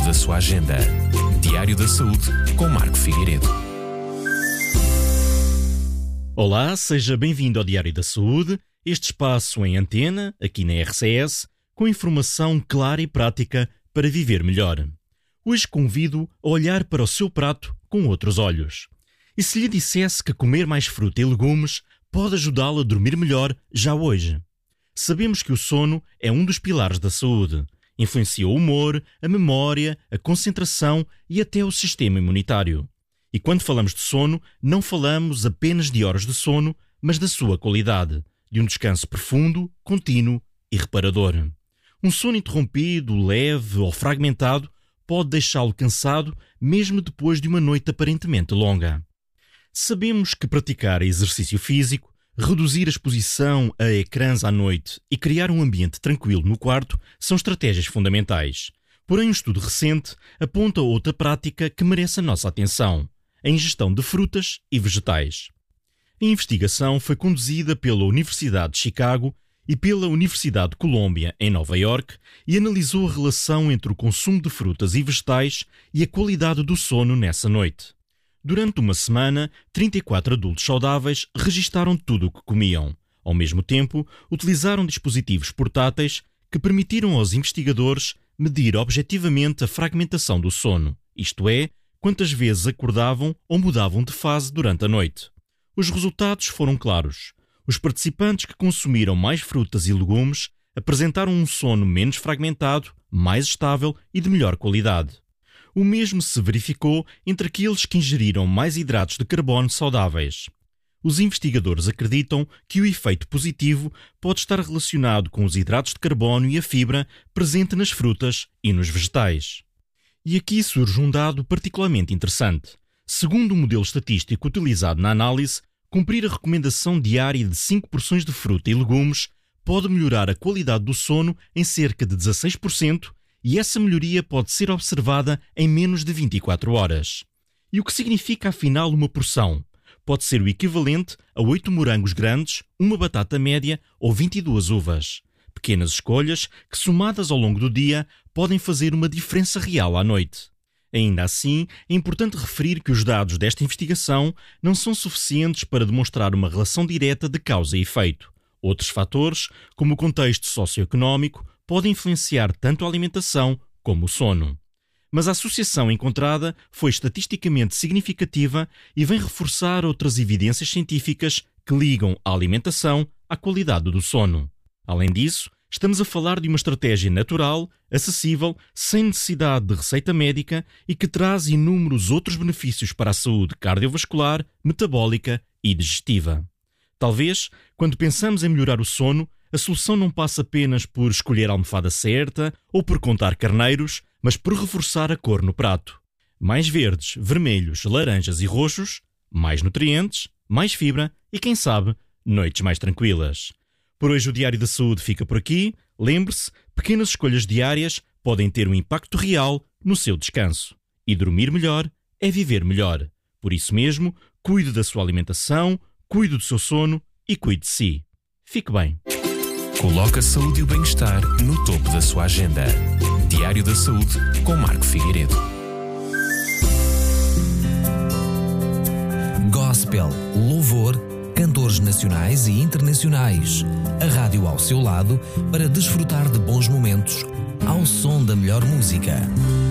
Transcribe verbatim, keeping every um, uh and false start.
da sua agenda. Diário da Saúde com Marco Figueiredo. Olá, seja bem-vindo ao Diário da Saúde, este espaço em antena, aqui na R C S, com informação clara e prática para viver melhor. Hoje convido a olhar para o seu prato com outros olhos. E se lhe dissesse que comer mais fruta e legumes pode ajudá-lo a dormir melhor já hoje? Sabemos que o sono é um dos pilares da saúde. Influencia o humor, a memória, a concentração e até o sistema imunitário. E quando falamos de sono, não falamos apenas de horas de sono, mas da sua qualidade, de um descanso profundo, contínuo e reparador. Um sono interrompido, leve ou fragmentado pode deixá-lo cansado mesmo depois de uma noite aparentemente longa. Sabemos que praticar exercício físico, reduzir a exposição a ecrãs à noite e criar um ambiente tranquilo no quarto são estratégias fundamentais. Porém, um estudo recente aponta outra prática que merece a nossa atenção: a ingestão de frutas e vegetais. A investigação foi conduzida pela Universidade de Chicago e pela Universidade de Colômbia, em Nova Iorque, e analisou a relação entre o consumo de frutas e vegetais e a qualidade do sono nessa noite. Durante uma semana, trinta e quatro adultos saudáveis registaram tudo o que comiam. Ao mesmo tempo, utilizaram dispositivos portáteis que permitiram aos investigadores medir objetivamente a fragmentação do sono, isto é, quantas vezes acordavam ou mudavam de fase durante a noite. Os resultados foram claros. Os participantes que consumiram mais frutas e legumes apresentaram um sono menos fragmentado, mais estável e de melhor qualidade. O mesmo se verificou entre aqueles que ingeriram mais hidratos de carbono saudáveis. Os investigadores acreditam que o efeito positivo pode estar relacionado com os hidratos de carbono e a fibra presente nas frutas e nos vegetais. E aqui surge um dado particularmente interessante. Segundo o modelo estatístico utilizado na análise, cumprir a recomendação diária de cinco porções de fruta e legumes pode melhorar a qualidade do sono em cerca de dezasseis por cento e essa melhoria pode ser observada em menos de vinte e quatro horas. E o que significa afinal uma porção? Pode ser o equivalente a oito morangos grandes, uma batata média ou vinte e duas uvas. Pequenas escolhas que, somadas ao longo do dia, podem fazer uma diferença real à noite. Ainda assim, é importante referir que os dados desta investigação não são suficientes para demonstrar uma relação direta de causa e efeito. Outros fatores, como o contexto socioeconómico, podem influenciar tanto a alimentação como o sono. Mas a associação encontrada foi estatisticamente significativa e vem reforçar outras evidências científicas que ligam a alimentação à qualidade do sono. Além disso, estamos a falar de uma estratégia natural, acessível, sem necessidade de receita médica e que traz inúmeros outros benefícios para a saúde cardiovascular, metabólica e digestiva. Talvez, quando pensamos em melhorar o sono, a solução não passa apenas por escolher a almofada certa ou por contar carneiros, mas por reforçar a cor no prato. Mais verdes, vermelhos, laranjas e roxos, mais nutrientes, mais fibra e, quem sabe, noites mais tranquilas. Por hoje o Diário da Saúde fica por aqui. Lembre-se, pequenas escolhas diárias podem ter um impacto real no seu descanso. E dormir melhor é viver melhor. Por isso mesmo, cuide da sua alimentação, cuide do seu sono e cuide de si. Fique bem. Coloque a saúde e o bem-estar no topo da sua agenda. Diário da Saúde com Marco Figueiredo. Gospel, louvor, cantores nacionais e internacionais. A rádio ao seu lado para desfrutar de bons momentos ao som da melhor música.